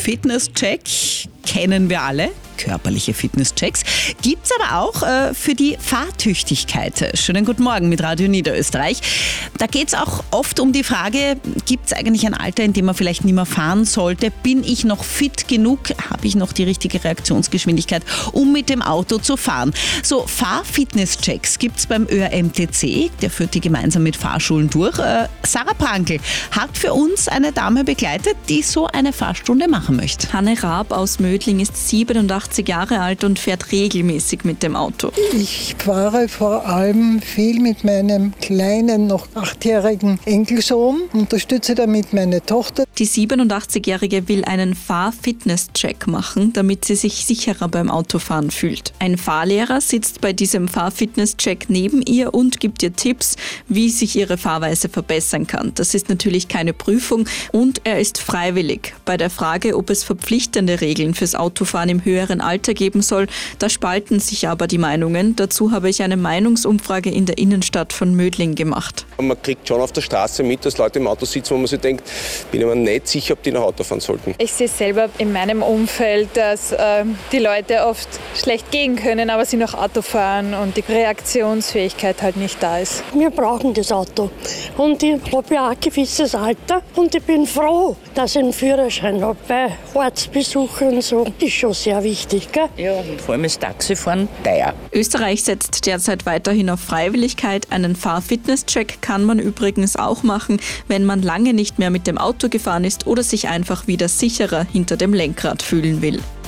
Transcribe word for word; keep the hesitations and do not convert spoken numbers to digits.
Fitnesscheck kennen wir alle. Körperliche Fitnesschecks gibt es aber auch äh, für die Fahrtüchtigkeit. Schönen guten Morgen mit Radio Niederösterreich. Da geht es auch oft um die Frage, gibt es eigentlich ein Alter, in dem man vielleicht nicht mehr fahren sollte? Bin ich noch fit genug? Habe ich noch die richtige Reaktionsgeschwindigkeit, um mit dem Auto zu fahren? So Fahrfitnesschecks gibt es beim Ö R M T C, der führt die gemeinsam mit Fahrschulen durch. Äh, Sarah Prankl hat für uns eine Dame begleitet, die so eine Fahrstunde machen möchte. Hanne Raab aus Mödling ist siebenundachtzig Jahre alt und fährt regelmäßig mit dem Auto. Ich fahre vor allem viel mit meinem kleinen, noch achtjährigen Enkelsohn, unterstütze damit meine Tochter. Die siebenundachtzigjährige will einen Fahr-Fitness-Check machen, damit sie sich sicherer beim Autofahren fühlt. Ein Fahrlehrer sitzt bei diesem Fahr-Fitness-Check neben ihr und gibt ihr Tipps, wie sich ihre Fahrweise verbessern kann. Das ist natürlich keine Prüfung und er ist freiwillig. Bei der Frage, ob es verpflichtende Regeln fürs Autofahren im höheren Alter geben soll, da spalten sich aber die Meinungen. Dazu habe ich eine Meinungsumfrage in der Innenstadt von Mödling gemacht. Man kriegt schon auf der Straße mit, dass Leute im Auto sitzen, wo man sich denkt, bin ich mir nicht sicher, ob die noch Auto fahren sollten. Ich sehe selber in meinem Umfeld, dass äh, die Leute oft schlecht gehen können, aber sie noch Auto fahren und die Reaktionsfähigkeit halt nicht da ist. Wir brauchen das Auto und ich habe ja auch ein gewisses Alter und ich bin froh, dass ich einen Führerschein habe. Bei Ortsbesuchen so ist schon sehr wichtig. Gell? Ja, vor allem ist Taxifahren teuer. Österreich setzt derzeit weiterhin auf Freiwilligkeit. Einen Fahr-Fitness-Check kann man übrigens auch machen, wenn man lange nicht mehr mit dem Auto gefahren ist oder sich einfach wieder sicherer hinter dem Lenkrad fühlen will.